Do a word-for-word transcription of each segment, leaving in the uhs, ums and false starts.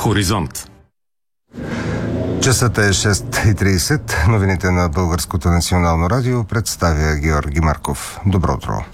Хоризонт. Часът е шест и трийсет. Новините на Българското национално радио представя Георги Марков. Добро утро.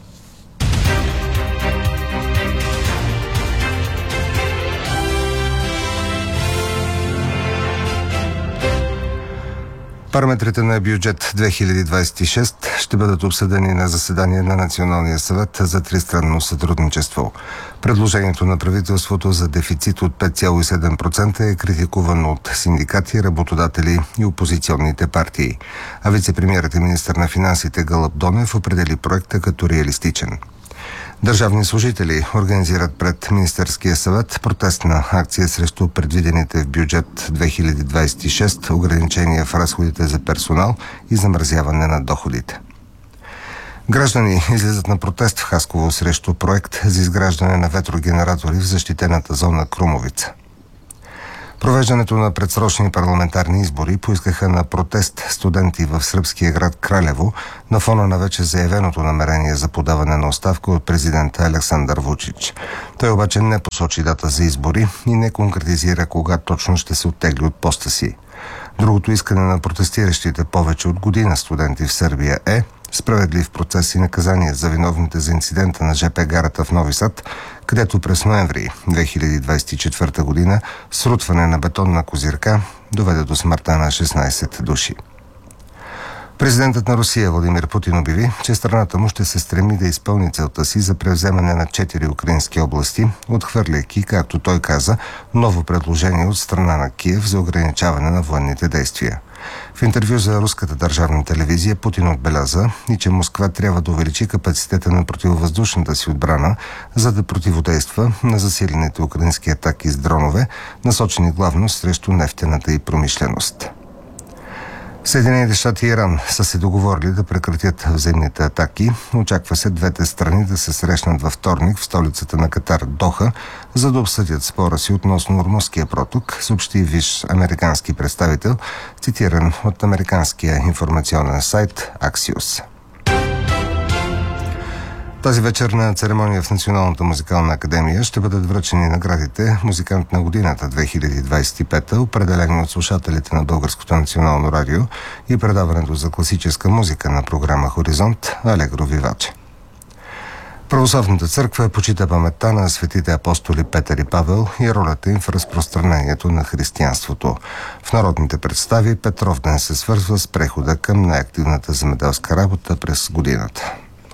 Параметрите на бюджет две хиляди двадесет и шеста ще бъдат обсъдени на заседание на Националния съвет за тристранно сътрудничество. Предложението на правителството за дефицит от пет цяло и седем процента е критикувано от синдикати, работодатели и опозиционните партии. А вице-премиерът и министър на финансите Гълъб Донев определи проекта като реалистичен. Държавни служители организират пред Министерския съвет протестна акция срещу предвидените в бюджет две хиляди двадесет и шеста ограничения в разходите за персонал и замразяване на доходите. Граждани излизат на протест в Хасково срещу проект за изграждане на ветрогенератори в защитената зона Крумовица. Провеждането на предсрочни парламентарни избори поискаха на протест студенти в сръбския град Кралево на фона на вече заявеното намерение за подаване на оставка от президента Александър Вучич. Той обаче не посочи дата за избори и не конкретизира кога точно ще се оттегли от поста си. Другото искане на протестиращите повече от година студенти в Сърбия е справедлив процес и наказание за виновните за инцидента на жп гарата в Нови Сад, където през ноември две хиляди двадесет и четвърта година срутване на бетонна козирка доведе до смъртта на шестнадесет души. Президентът на Русия Владимир Путин обяви, че страната му ще се стреми да изпълни целта си за превземане на четири украински области, отхвърляйки, както той каза, ново предложение от страна на Киев за ограничаване на военните действия. В интервю за руската държавна телевизия Путин отбеляза и че Москва трябва да увеличи капацитета на противовъздушната си отбрана, за да противодейства на засилените украински атаки с дронове, насочени главно срещу нефтената и промишленост. Съединените щати и Иран са се договорили да прекратят взаимните атаки. Очаква се двете страни да се срещнат във вторник в столицата на Катар Доха, за да обсъдят спора си относно Ормузския проток, съобщи висш американски представител, цитиран от американския информационен сайт Axios. Тази вечер на церемония в Националната музикална академия ще бъдат връчени наградите Музикант на годината две хиляди двадесет и пета, определени от слушателите на Българското национално радио, и предаването за класическа музика на програма Хоризонт Алегро Виваче. Православната църква почита паметта на светите апостоли Петър и Павел и ролята им в разпространението на християнството. В народните представи Петров ден се свързва с прехода към най-активната земеделска работа през годината.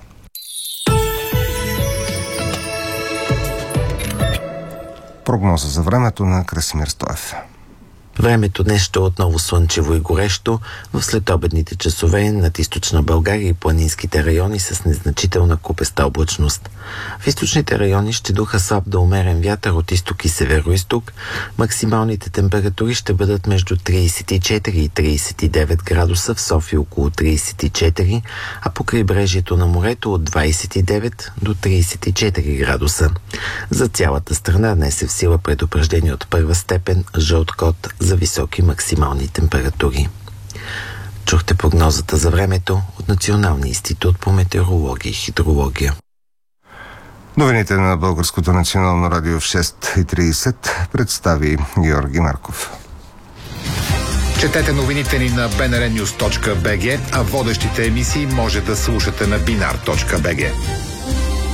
Прогноза за времето на Красимир Стоев. Времето днес ще е отново слънчево и горещо в следобедните часове над източна България и планинските райони с незначителна купеста облачност. В източните райони ще духа слаб до умерен вятър от изток и северо-изток. Максималните температури ще бъдат между тридесет и четири и тридесет и девет градуса, в София около тридесет и четири, а по крайбрежието на морето от двадесет и девет до тридесет и четири градуса. За цялата страна днес е в сила предупреждение от първа степен, жълт код за високи максимални температури. Чухте прогнозата за времето от Националния институт по метеорология и хидрология. Новините на Българското национално радио в шест и трийсет представи Георги Марков. Четете новините ни на би ен ар нюз точка би джи, а водещите емисии може да слушате на бинар точка би джи.